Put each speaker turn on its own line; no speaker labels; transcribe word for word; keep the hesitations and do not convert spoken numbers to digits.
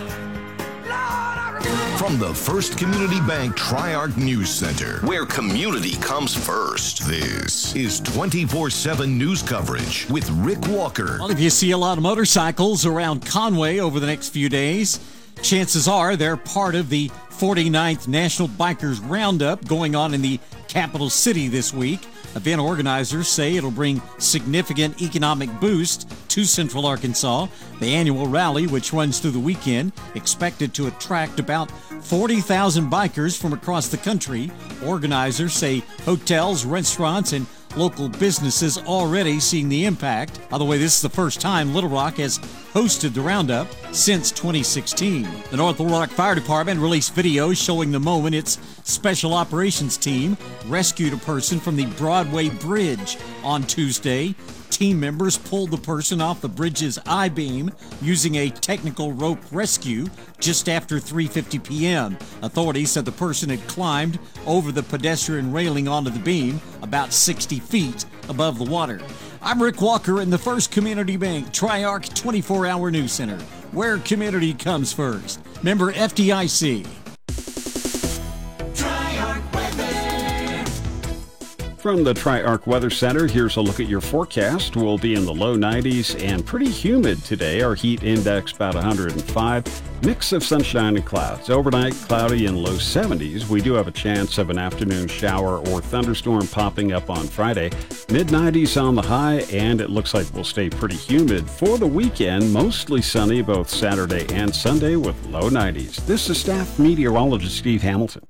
From the First Community Bank Tri-Arc News Center, where community comes first, this is twenty-four seven news coverage with Rick Walker.
Well, if you see a lot of motorcycles around Conway over the next few days, chances are they're part of the forty-ninth National Bikers Roundup going on in the capital city this week. Event organizers say it'll bring significant economic boost to Central Arkansas. The annual rally, which runs through the weekend, expected to attract about forty thousand bikers from across the country. Organizers say hotels, restaurants, and local businesses already seeing the impact. By the way, this is the first time Little Rock has hosted the Roundup since twenty sixteen. The North Little Rock Fire Department released videos showing the moment its special operations team rescued a person from the Broadway Bridge on Tuesday. Team members pulled the person off the bridge's I-beam using a technical rope rescue just after three fifty p.m. Authorities said the person had climbed over the pedestrian railing onto the beam about sixty feet above the water. I'm Rick Walker in the First Community Bank Tri-Arc twenty-four hour News Center, where community comes first. Member F D I C.
From the Tri-Arc Weather Center, here's a look at your forecast. We'll be in the low nineties and pretty humid today. Our heat index about one hundred five. Mix of sunshine and clouds. Overnight, cloudy and low seventies. We do have a chance of an afternoon shower or thunderstorm popping up on Friday. mid nineties on the high, and it looks like we'll stay pretty humid for the weekend. Mostly sunny both Saturday and Sunday with low nineties. This is staff meteorologist Steve Hamilton.